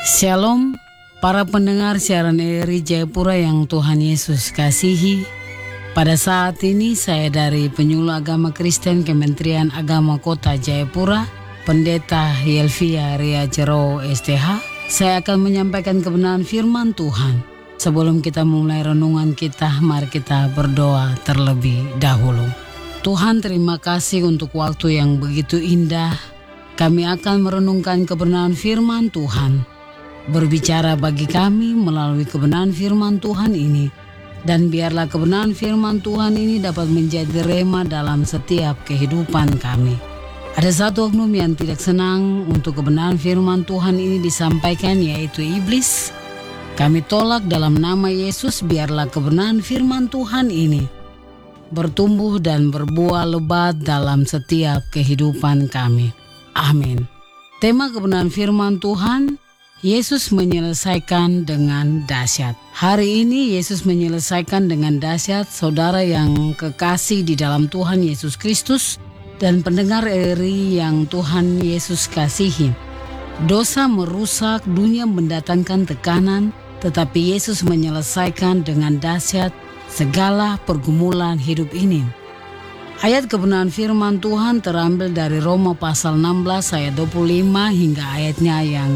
Shalom, para pendengar siaran RRI Jayapura yang Tuhan Yesus kasihi. Pada saat ini saya dari Penyuluh Agama Kristen Kementerian Agama Kota Jayapura, Pendeta Yelvia Ria Jero STH. Saya akan menyampaikan kebenaran firman Tuhan. Sebelum kita mulai renungan kita, mari kita berdoa terlebih dahulu. Tuhan, terima kasih untuk waktu yang begitu indah. Kami akan merenungkan kebenaran firman Tuhan. Berbicara bagi kami melalui kebenaran firman Tuhan ini. Dan biarlah kebenaran firman Tuhan ini dapat menjadi rema dalam setiap kehidupan kami. Ada satu oknum yang tidak senang untuk kebenaran firman Tuhan ini disampaikan, yaitu iblis. Kami tolak dalam nama Yesus, biarlah kebenaran firman Tuhan ini bertumbuh dan berbuah lebat dalam setiap kehidupan kami. Amin. Tema kebenaran firman Tuhan, Yesus menyelesaikan dengan dahsyat. Hari ini Yesus menyelesaikan dengan dahsyat. Saudara yang kekasih di dalam Tuhan Yesus Kristus dan pendengar RRI yang Tuhan Yesus kasihi. Dosa merusak, dunia mendatangkan tekanan, tetapi Yesus menyelesaikan dengan dahsyat segala pergumulan hidup ini. Ayat kebenaran firman Tuhan terambil dari Roma pasal 16 ayat 25 hingga ayatnya yang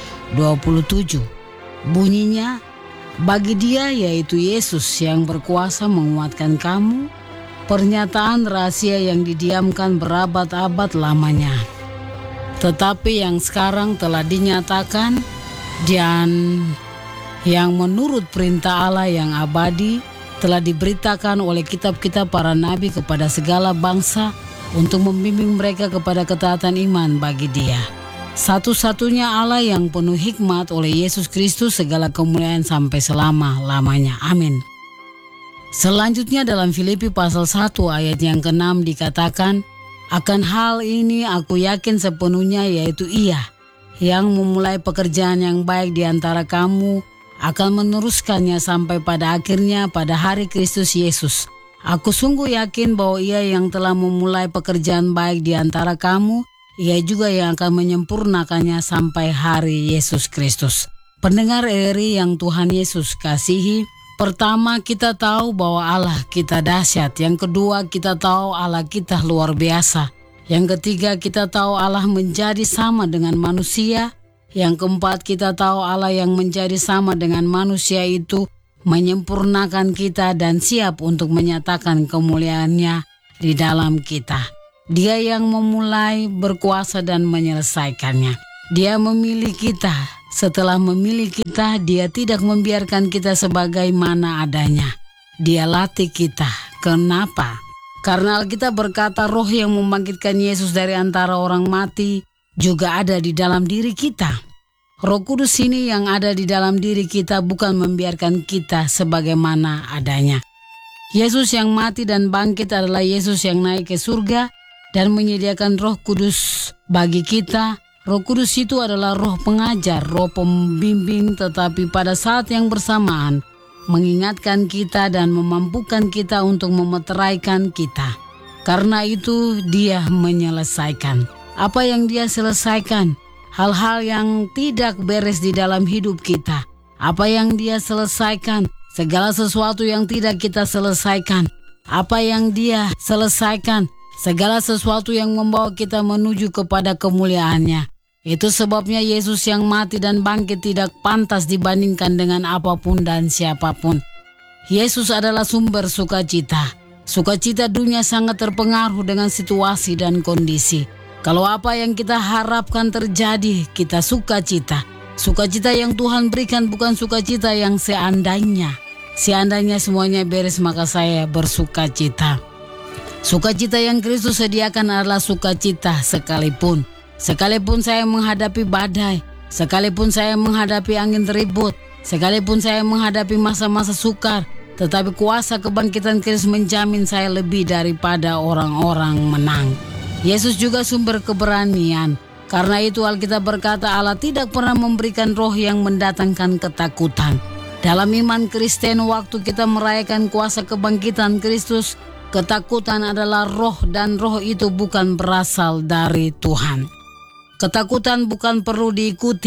ke-27. Bunyinya, bagi Dia yaitu Yesus yang berkuasa menguatkan kamu, pernyataan rahasia yang didiamkan berabad-abad lamanya, tetapi yang sekarang telah dinyatakan dan yang menurut perintah Allah yang abadi telah diberitakan oleh kitab-kitab para nabi kepada segala bangsa untuk membimbing mereka kepada ketaatan iman bagi Dia. Satu-satunya Allah yang penuh hikmat, oleh Yesus Kristus segala kemuliaan sampai selama-lamanya. Amin. Selanjutnya dalam Filipi pasal 1 ayat yang ke-6 dikatakan, akan hal ini aku yakin sepenuhnya, yaitu Ia yang memulai pekerjaan yang baik di antara kamu akan meneruskannya sampai pada akhirnya pada hari Kristus Yesus. Aku sungguh yakin bahwa Ia yang telah memulai pekerjaan baik di antara kamu, Ia juga yang akan menyempurnakannya sampai hari Yesus Kristus. Pendengar RRI yang Tuhan Yesus kasihi, pertama kita tahu bahwa Allah kita dahsyat. Yang kedua kita tahu Allah kita luar biasa. Yang ketiga kita tahu Allah menjadi sama dengan manusia. Yang keempat kita tahu Allah yang menjadi sama dengan manusia itu menyempurnakan kita dan siap untuk menyatakan kemuliaannya di dalam kita. Dia yang memulai, berkuasa dan menyelesaikannya. Dia memilih kita. Setelah memilih kita, Dia tidak membiarkan kita sebagaimana adanya. Dia latih kita. Kenapa? Karena Alkitab berkata roh yang membangkitkan Yesus dari antara orang mati juga ada di dalam diri kita. Roh Kudus ini yang ada di dalam diri kita bukan membiarkan kita sebagaimana adanya. Yesus yang mati dan bangkit adalah Yesus yang naik ke surga dan menyediakan Roh Kudus bagi kita. Roh Kudus itu adalah roh pengajar, roh pembimbing, tetapi pada saat yang bersamaan mengingatkan kita dan memampukan kita untuk memeteraikan kita. Karena itu Dia menyelesaikan. Apa yang Dia selesaikan? Hal-hal yang tidak beres di dalam hidup kita. Apa yang Dia selesaikan? Segala sesuatu yang tidak kita selesaikan. Apa yang Dia selesaikan? Segala sesuatu yang membawa kita menuju kepada kemuliaannya. Itu sebabnya Yesus yang mati dan bangkit tidak pantas dibandingkan dengan apapun dan siapapun. Yesus adalah sumber sukacita. Sukacita dunia sangat terpengaruh dengan situasi dan kondisi. Kalau apa yang kita harapkan terjadi, kita sukacita. Sukacita yang Tuhan berikan bukan sukacita yang seandainya. Seandainya semuanya beres, maka saya bersukacita. Sukacita yang Kristus sediakan adalah sukacita sekalipun. Sekalipun saya menghadapi badai, sekalipun saya menghadapi angin ribut, sekalipun saya menghadapi masa-masa sukar, tetapi kuasa kebangkitan Kristus menjamin saya lebih daripada orang-orang menang. Yesus juga sumber keberanian. Karena itu Alkitab berkata Allah tidak pernah memberikan roh yang mendatangkan ketakutan. Dalam iman Kristen, waktu kita merayakan kuasa kebangkitan Kristus, ketakutan adalah roh dan roh itu bukan berasal dari Tuhan. Ketakutan bukan perlu diikuti.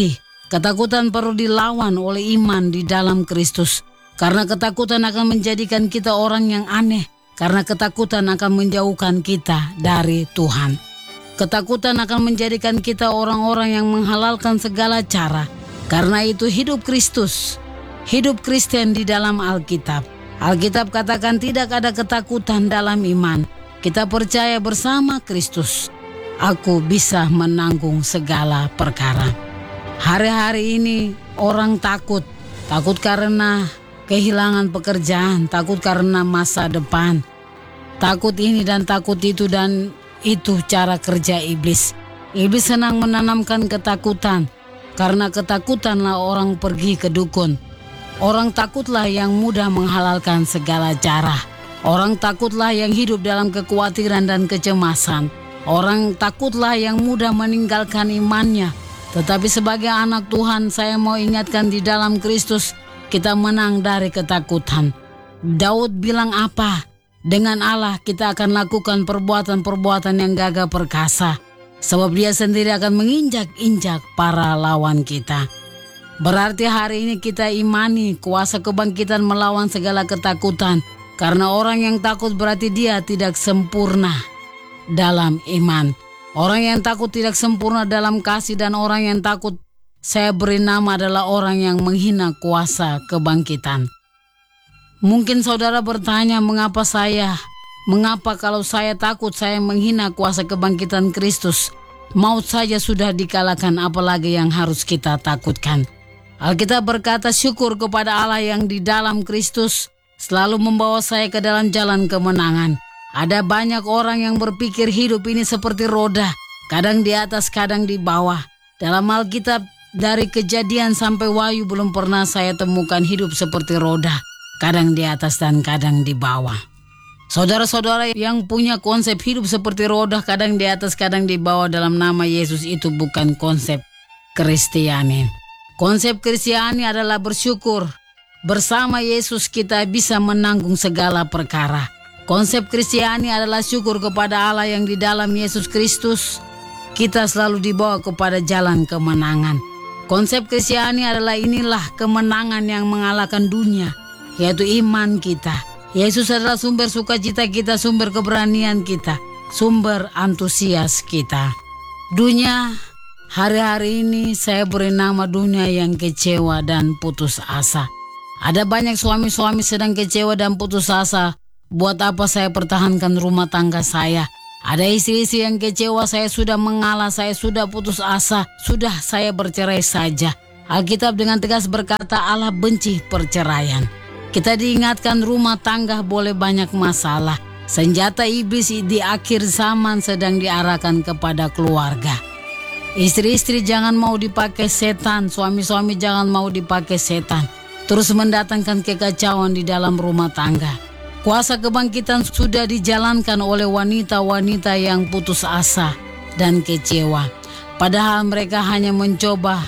Ketakutan perlu dilawan oleh iman di dalam Kristus. Karena ketakutan akan menjadikan kita orang yang aneh. Karena ketakutan akan menjauhkan kita dari Tuhan. Ketakutan akan menjadikan kita orang-orang yang menghalalkan segala cara. Karena itu hidup Kristus, hidup Kristen di dalam Alkitab. Alkitab katakan tidak ada ketakutan dalam iman. Kita percaya bersama Kristus. Aku bisa menanggung segala perkara. Hari-hari ini orang takut. Takut karena kehilangan pekerjaan, takut karena masa depan. Takut ini dan takut itu, dan itu cara kerja iblis. Iblis senang menanamkan ketakutan. Karena ketakutanlah orang pergi ke dukun. Orang takutlah yang mudah menghalalkan segala cara. Orang takutlah yang hidup dalam kekhawatiran dan kecemasan. Orang takutlah yang mudah meninggalkan imannya. Tetapi sebagai anak Tuhan, saya mau ingatkan di dalam Kristus, kita menang dari ketakutan. Daud bilang apa? Dengan Allah kita akan lakukan perbuatan-perbuatan yang gagah perkasa. Sebab dia sendiri akan menginjak-injak para lawan kita. Berarti hari ini kita imani kuasa kebangkitan melawan segala ketakutan. Karena orang yang takut berarti dia tidak sempurna dalam iman. Orang yang takut tidak sempurna dalam kasih, dan orang yang takut saya beri nama adalah orang yang menghina kuasa kebangkitan. Mungkin saudara bertanya, mengapa kalau saya takut saya menghina kuasa kebangkitan Kristus? Maut saja sudah dikalahkan, apalagi yang harus kita takutkan. Alkitab berkata, syukur kepada Allah yang di dalam Kristus selalu membawa saya ke dalam jalan kemenangan. Ada banyak orang yang berpikir hidup ini seperti roda, kadang di atas, kadang di bawah. Dalam Alkitab dari Kejadian sampai Wahyu belum pernah saya temukan hidup seperti roda, kadang di atas dan kadang di bawah. Saudara-saudara yang punya konsep hidup seperti roda, kadang di atas, kadang di bawah dalam nama Yesus, itu bukan konsep Kristiani. Konsep Kristiani adalah bersyukur. Bersama Yesus kita bisa menanggung segala perkara. Konsep Kristiani adalah syukur kepada Allah yang di dalam Yesus Kristus kita selalu dibawa kepada jalan kemenangan. Konsep Kristiani adalah inilah kemenangan yang mengalahkan dunia, yaitu iman kita. Yesus adalah sumber sukacita kita, sumber keberanian kita, sumber antusias kita. Dunia, hari-hari ini saya beri nama dunia yang kecewa dan putus asa. Ada banyak suami-suami sedang kecewa dan putus asa. Buat apa saya pertahankan rumah tangga saya? Ada istri-istri yang kecewa, saya sudah mengalah, saya sudah putus asa, sudah saya bercerai saja. Alkitab dengan tegas berkata Allah benci perceraian. Kita diingatkan rumah tangga boleh banyak masalah. Senjata iblis di akhir zaman sedang diarahkan kepada keluarga. Istri-istri jangan mau dipakai setan, suami-suami jangan mau dipakai setan. Terus mendatangkan kekacauan di dalam rumah tangga. Kuasa kebangkitan sudah dijalankan oleh wanita-wanita yang putus asa dan kecewa. Padahal mereka hanya mencoba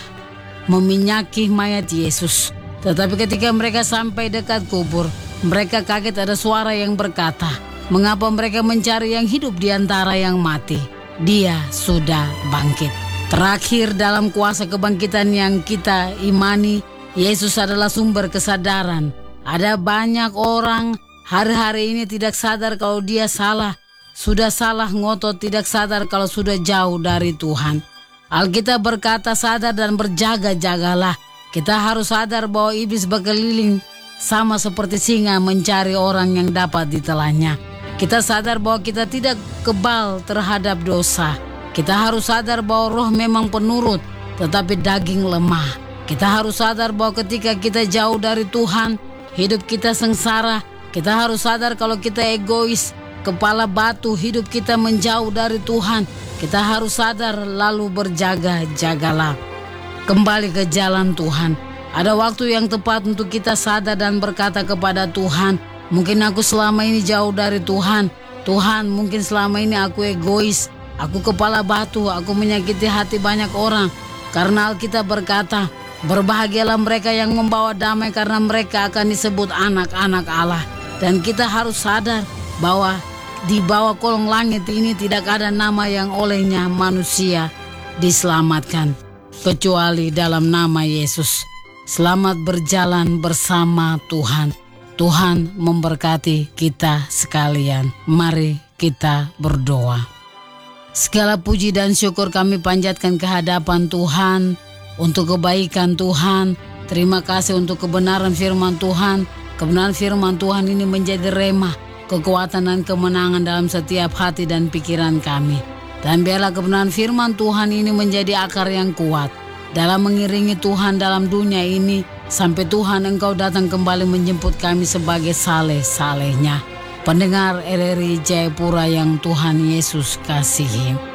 meminyaki mayat Yesus. Tetapi ketika mereka sampai dekat kubur, mereka kaget ada suara yang berkata, mengapa mereka mencari yang hidup di antara yang mati? Dia sudah bangkit. Terakhir, dalam kuasa kebangkitan yang kita imani, Yesus adalah sumber kesadaran. Ada banyak orang hari-hari ini tidak sadar kalau dia salah. Sudah salah ngotot, tidak sadar kalau sudah jauh dari Tuhan. Alkitab berkata sadar dan berjaga-jagalah. Kita harus sadar bahwa iblis berkeliling sama seperti singa mencari orang yang dapat ditelannya. Kita sadar bahwa kita tidak kebal terhadap dosa. Kita harus sadar bahwa roh memang penurut, tetapi daging lemah. Kita harus sadar bahwa ketika kita jauh dari Tuhan, hidup kita sengsara. Kita harus sadar kalau kita egois, kepala batu, hidup kita menjauh dari Tuhan. Kita harus sadar lalu berjaga-jagalah. Kembali ke jalan Tuhan. Ada waktu yang tepat untuk kita sadar dan berkata kepada Tuhan, mungkin aku selama ini jauh dari Tuhan. Tuhan, mungkin selama ini aku egois, aku kepala batu, aku menyakiti hati banyak orang. Karena Alkitab berkata, berbahagialah mereka yang membawa damai karena mereka akan disebut anak-anak Allah. Dan kita harus sadar bahwa di bawah kolong langit ini tidak ada nama yang olehnya manusia diselamatkan. kecuali dalam nama Yesus. Selamat berjalan bersama Tuhan. Tuhan memberkati kita sekalian. Mari kita berdoa. Segala puji dan syukur kami panjatkan ke hadapan Tuhan untuk kebaikan Tuhan. Terima kasih untuk kebenaran firman Tuhan. Kebenaran firman Tuhan ini menjadi remah, kekuatan dan kemenangan dalam setiap hati dan pikiran kami. Dan biarlah kebenaran firman Tuhan ini menjadi akar yang kuat dalam mengiringi Tuhan dalam dunia ini, sampai Tuhan Engkau datang kembali menjemput kami sebagai saleh-salehnya. Pendengar RRI Jayapura yang Tuhan Yesus kasihi.